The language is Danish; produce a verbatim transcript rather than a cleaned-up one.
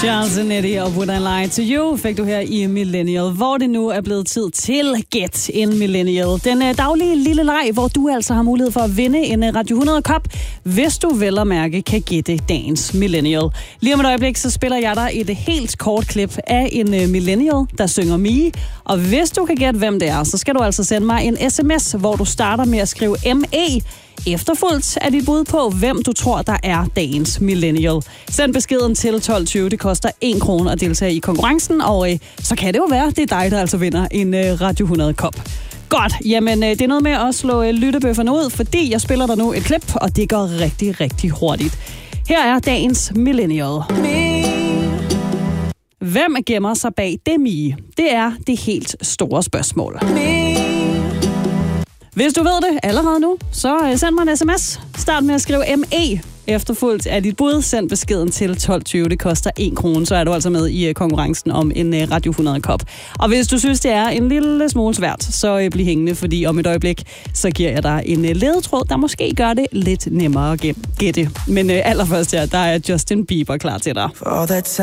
Charles and Eddie og Would I Lie to You fik du her i Millennial, hvor det nu er blevet tid til Gæt en Millennial. Den uh, daglige lille leg, hvor du altså har mulighed for at vinde en uh, Radio hundrede kop, hvis du vel og mærke kan gætte dagens Millennial. Lige om et øjeblik, så spiller jeg dig et helt kort klip af en uh, Millennial, der synger Mie. Og hvis du kan gætte, hvem det er, så skal du altså sende mig en sms, hvor du starter med at skrive M E. Efterfulgt er dit bud på, hvem du tror, der er dagens Millennial. Send beskeden til tolv tyve. Det koster en krone at deltage i konkurrencen, og øh, så kan det jo være, det er dig, der altså vinder en øh, Radio hundrede kop. Godt, jamen øh, det er noget med at slå øh, lyttebøfferne ud, fordi jeg spiller der nu et klip, og det går rigtig, rigtig hurtigt. Her er dagens Millennial. Hvem gemmer sig bag det Mie? Det er det helt store spørgsmål. Hvis du ved det allerede nu, så send mig en sms. Start med at skrive M E. Efterfulgt af dit bud. Send beskeden til tolv tyve. Det koster en krone, så er du altså med i konkurrencen om en Radio hundrede kop. Og hvis du synes, det er en lille smule svært, så bliv hængende, fordi om et øjeblik, så giver jeg dig en ledetråd, der måske gør det lidt nemmere at gætte. Men allerførst her, der er Justin Bieber klar til dig.